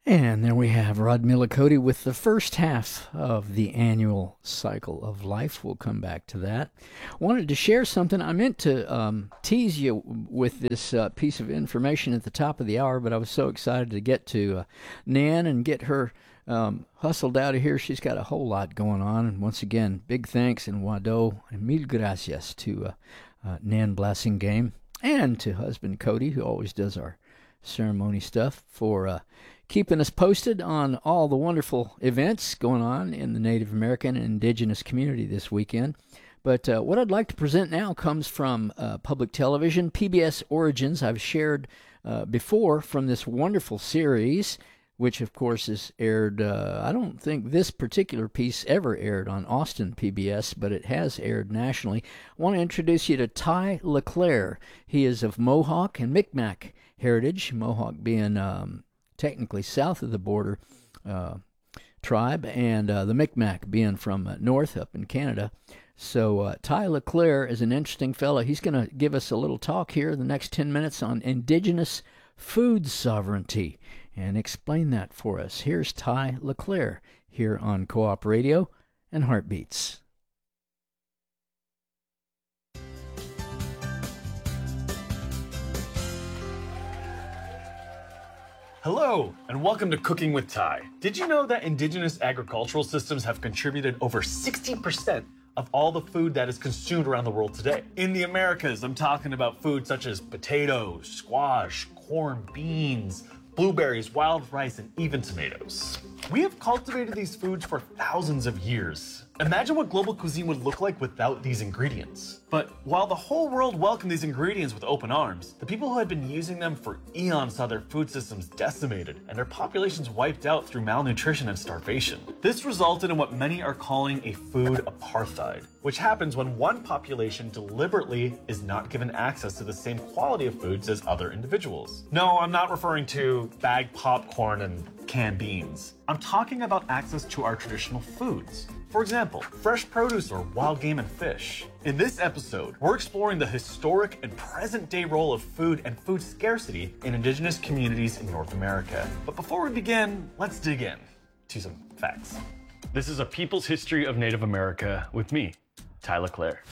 And there we have Rod Millicody with the first half of the annual cycle of life. We'll come back to that. Wanted to share something. I meant to tease you with this piece of information at the top of the hour, but I was so excited to get to Nan and get her hustled out of here. She's got a whole lot going on. And once again, big thanks and Wado and mil gracias to Nan Blassingame and to husband Cody, who always does our ceremony stuff, for keeping us posted on all the wonderful events going on in the Native American and Indigenous community this weekend. But what I'd like to present now comes from public television, PBS Origins. I've shared before from this wonderful series, which of course is aired, I don't think this particular piece ever aired on Austin PBS, but it has aired nationally. I want to introduce you to Ty LeClaire. He is of Mohawk and Micmac heritage, Mohawk being technically south of the border tribe, and the Micmac being from north up in Canada. So Ty LeClaire is an interesting fellow. He's going to give us a little talk here the next 10 minutes on Indigenous food sovereignty and explain that for us. Here's Ty LeClaire here on Co-op Radio and Heartbeats. Hello, and welcome to Cooking with Ty. Did you know that indigenous agricultural systems have contributed over 60% of all the food that is consumed around the world today? In the Americas, I'm talking about food such as potatoes, squash, corn, beans, blueberries, wild rice, and even tomatoes. We have cultivated these foods for thousands of years. Imagine what global cuisine would look like without these ingredients. But while the whole world welcomed these ingredients with open arms, the people who had been using them for eons saw their food systems decimated and their populations wiped out through malnutrition and starvation. This resulted in what many are calling a food apartheid, which happens when one population deliberately is not given access to the same quality of foods as other individuals. No, I'm not referring to bagged popcorn and canned beans. I'm talking about access to our traditional foods. For example, fresh produce or wild game and fish. In this episode, we're exploring the historic and present-day role of food and food scarcity in indigenous communities in North America. But before we begin, let's dig in to some facts. This is a People's History of Native America with me, Ty LeClaire.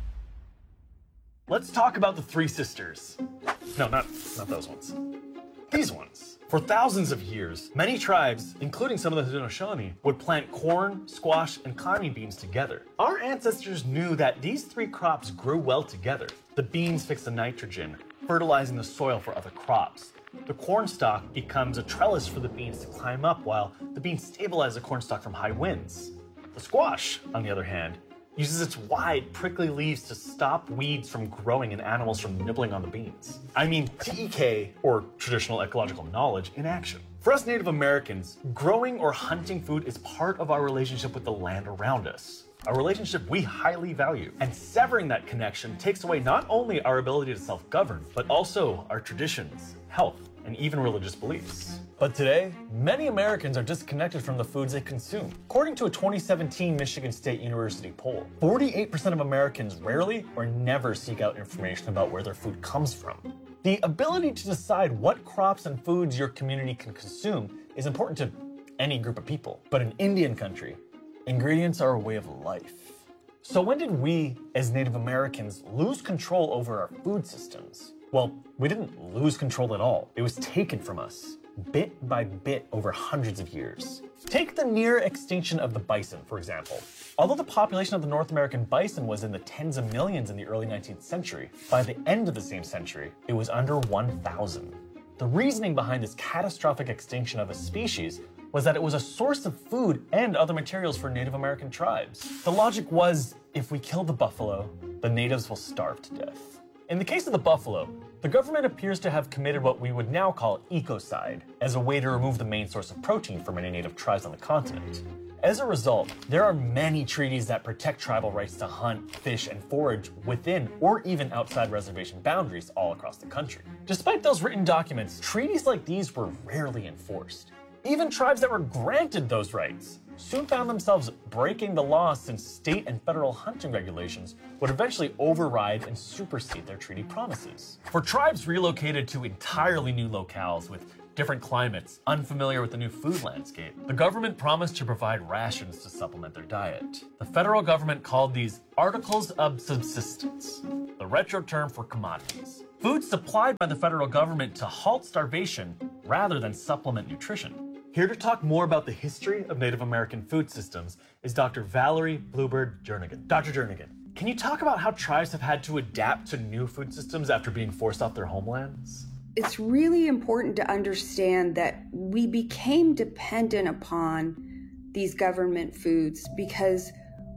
Let's talk about the Three Sisters. No, not those ones. These ones. For thousands of years, many tribes, including some of the Haudenosaunee, would plant corn, squash, and climbing beans together. Our ancestors knew that these three crops grew well together. The beans fix the nitrogen, fertilizing the soil for other crops. The corn stalk becomes a trellis for the beans to climb up, while the beans stabilize the corn stalk from high winds. The squash, on the other hand, uses its wide, prickly leaves to stop weeds from growing and animals from nibbling on the beans. I mean, TEK, or traditional ecological knowledge, in action. For us Native Americans, growing or hunting food is part of our relationship with the land around us, a relationship we highly value. And severing that connection takes away not only our ability to self-govern, but also our traditions, health, and even religious beliefs. But today, many Americans are disconnected from the foods they consume. According to a 2017 Michigan State University poll, 48% of Americans rarely or never seek out information about where their food comes from. The ability to decide what crops and foods your community can consume is important to any group of people. But in Indian country, ingredients are a way of life. So when did we, as Native Americans, lose control over our food systems? Well, we didn't lose control at all. It was taken from us, bit by bit over hundreds of years. Take the near extinction of the bison, for example. Although the population of the North American bison was in the tens of millions in the early 19th century, by the end of the same century, it was under 1,000. The reasoning behind this catastrophic extinction of a species was that it was a source of food and other materials for Native American tribes. The logic was, if we kill the buffalo, the natives will starve to death. In the case of the buffalo, the government appears to have committed what we would now call ecocide, as a way to remove the main source of protein for many native tribes on the continent. As a result, there are many treaties that protect tribal rights to hunt, fish, and forage within or even outside reservation boundaries all across the country. Despite those written documents, treaties like these were rarely enforced. Even tribes that were granted those rights soon found themselves breaking the law, since state and federal hunting regulations would eventually override and supersede their treaty promises. For tribes relocated to entirely new locales with different climates, unfamiliar with the new food landscape, the government promised to provide rations to supplement their diet. The federal government called these articles of subsistence, the retro term for commodities. Food supplied by the federal government to halt starvation rather than supplement nutrition. Here to talk more about the history of Native American food systems is Dr. Valerie Bluebird Jernigan. Dr. Jernigan, can you talk about how tribes have had to adapt to new food systems after being forced off their homelands? It's really important to understand that we became dependent upon these government foods because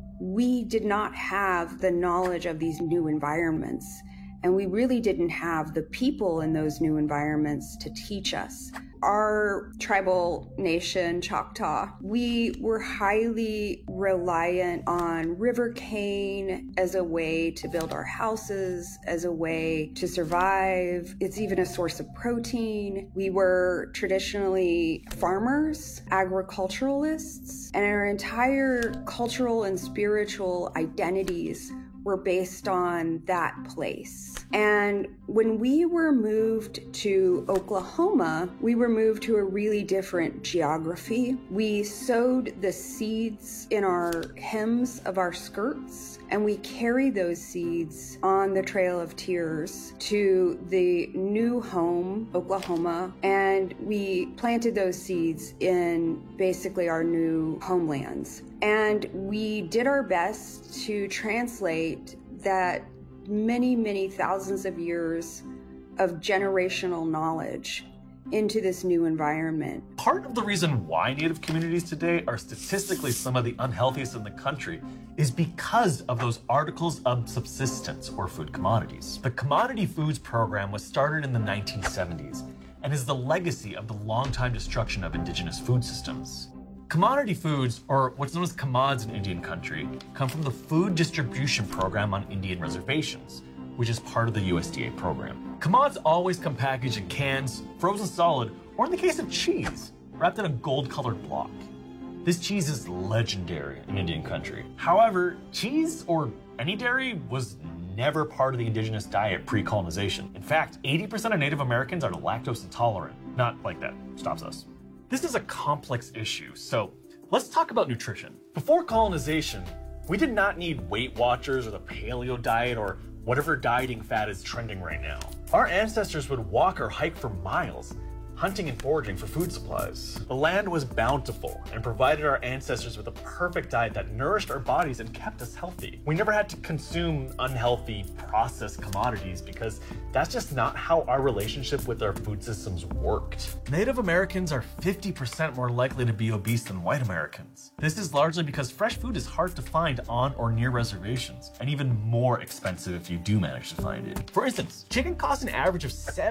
we did not have the knowledge of these new environments. And we really didn't have the people in those new environments to teach us. Our tribal nation, Choctaw, we were highly reliant on river cane as a way to build our houses, as a way to survive. It's even a source of protein. We were traditionally farmers, agriculturalists, and our entire cultural and spiritual identities were based on that place. And when we were moved to Oklahoma, we were moved to a really different geography. We sowed the seeds in our hems of our skirts, and we carried those seeds on the Trail of Tears to the new home, Oklahoma, and we planted those seeds in basically our new homelands. And we did our best to translate that many, many thousands of years of generational knowledge into this new environment. Part of the reason why Native communities today are statistically some of the unhealthiest in the country is because of those articles of subsistence or food commodities. The Commodity Foods Program was started in the 1970s and is the legacy of the longtime destruction of indigenous food systems. Commodity foods, or what's known as commods in Indian country, come from the Food Distribution Program on Indian reservations, which is part of the USDA program. Commods always come packaged in cans, frozen solid, or in the case of cheese, wrapped in a gold-colored block. This cheese is legendary in Indian country. However, cheese, or any dairy, was never part of the indigenous diet pre-colonization. In fact, 80% of Native Americans are lactose intolerant. Not like that stops us. This is a complex issue, so let's talk about nutrition. Before colonization, we did not need Weight Watchers or the paleo diet or whatever dieting fad is trending right now. Our ancestors would walk or hike for miles, hunting and foraging for food supplies. The land was bountiful and provided our ancestors with a perfect diet that nourished our bodies and kept us healthy. We never had to consume unhealthy, processed commodities because that's just not how our relationship with our food systems worked. Native Americans are 50% more likely to be obese than white Americans. This is largely because fresh food is hard to find on or near reservations, and even more expensive if you do manage to find it. For instance, chicken costs an average of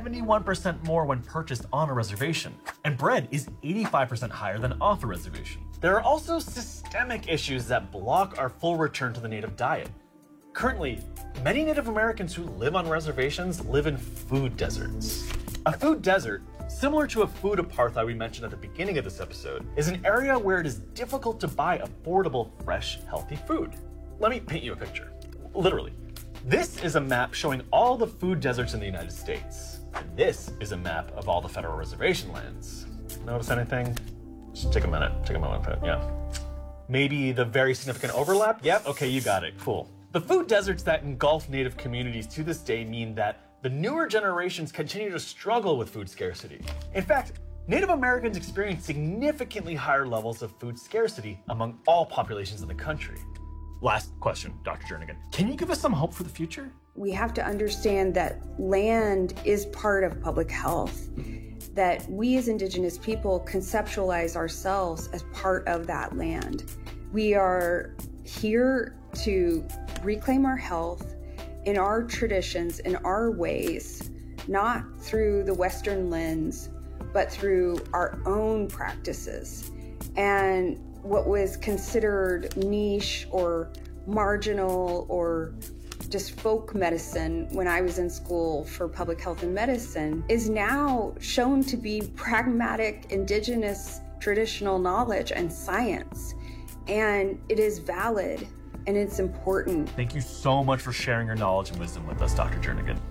71% more when purchased on a reservation, and bread is 85% higher than off a reservation. There are also systemic issues that block our full return to the native diet. Currently, many Native Americans who live on reservations live in food deserts. A food desert, similar to a food apartheid we mentioned at the beginning of this episode, is an area where it is difficult to buy affordable, fresh, healthy food. Let me paint you a picture. Literally. This is a map showing all the food deserts in the United States. And this is a map of all the federal reservation lands. Notice anything? Just take a minute. Yeah. Maybe the very significant overlap? Yep, okay, you got it. Cool. The food deserts that engulf Native communities to this day mean that the newer generations continue to struggle with food scarcity. In fact, Native Americans experience significantly higher levels of food scarcity among all populations in the country. Last question, Dr. Jernigan. Can you give us some hope for the future? We have to understand that land is part of public health, that we as Indigenous people conceptualize ourselves as part of that land. We are here to reclaim our health in our traditions, in our ways, not through the Western lens, but through our own practices. And what was considered niche or marginal or just folk medicine when I was in school for public health and medicine is now shown to be pragmatic, indigenous, traditional knowledge and science. And it is valid and it's important. Thank you so much for sharing your knowledge and wisdom with us, Dr. Jernigan.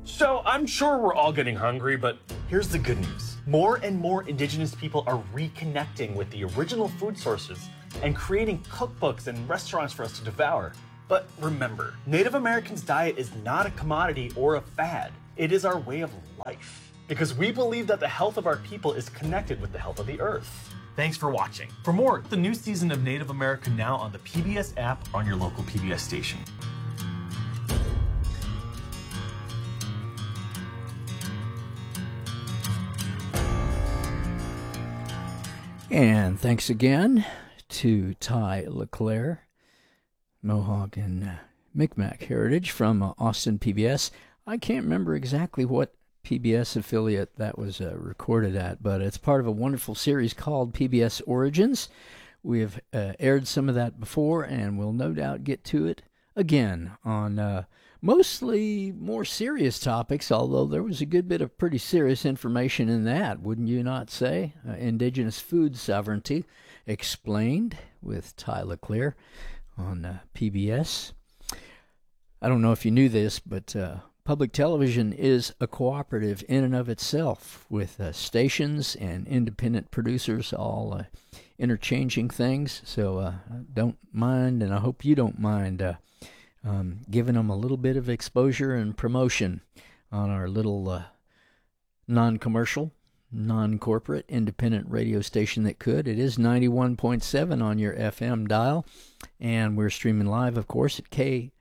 So I'm sure we're all getting hungry, but here's the good news. More and more indigenous people are reconnecting with the original food sources and creating cookbooks and restaurants for us to devour. But remember, Native Americans' diet is not a commodity or a fad. It is our way of life. Because we believe that the health of our people is connected with the health of the earth. Thanks for watching. For more, the new season of Native America now on the PBS app or on your local PBS station. And thanks again to Ty LeClaire, Mohawk and Micmac Heritage from Austin PBS. I can't remember exactly what PBS affiliate that was recorded at, but it's part of a wonderful series called PBS Origins. We have aired some of that before, and we'll no doubt get to it again on mostly more serious topics, although there was a good bit of pretty serious information in that, wouldn't you not say? Indigenous food sovereignty explained with Ty LeClaire on PBS. I don't know if you knew this, but public television is a cooperative in and of itself, with stations and independent producers all interchanging things. So don't mind, and I hope you don't mind giving them a little bit of exposure and promotion on our little non-commercial, non-corporate, independent radio station that could. It is 91.7 on your FM dial, and we're streaming live, of course, at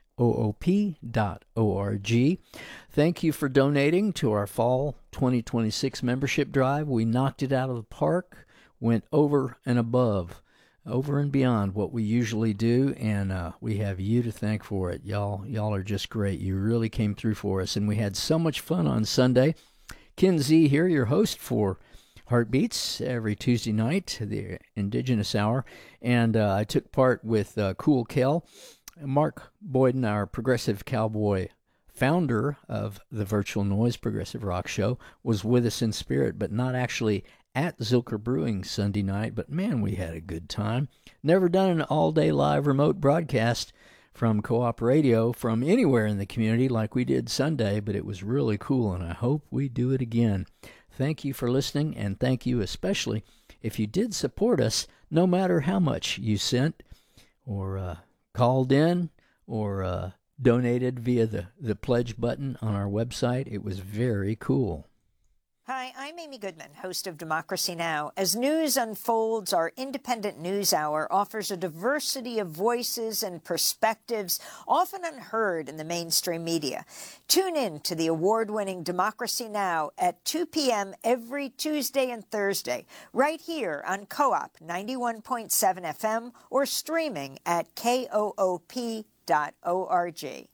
koop.org. Thank you for donating to our fall 2026 membership drive. We knocked it out of the park, went over and above, over and beyond what we usually do, and we have you to thank for it. Y'all are just great. You really came through for us, and we had so much fun on Sunday. Ken Z here, your host for Heartbeats every Tuesday night, the Indigenous Hour, and I took part with Cool Kel. Mark Boyden, our progressive cowboy founder of the Virtual Noise Progressive Rock Show, was with us in spirit, but not actually at Zilker Brewing Sunday night. But man, we had a good time. Never done an all-day live remote broadcast from Co-op Radio from anywhere in the community like we did Sunday, but it was really cool, and I hope we do it again. Thank you for listening, and thank you especially if you did support us, no matter how much you sent or called in or donated via the pledge button on our website. It was very cool. Hi, I'm Amy Goodman, host of Democracy Now! As news unfolds, our independent news hour offers a diversity of voices and perspectives often unheard in the mainstream media. Tune in to the award-winning Democracy Now! At 2 p.m. every Tuesday and Thursday, right here on Co-op 91.7 FM or streaming at koop.org.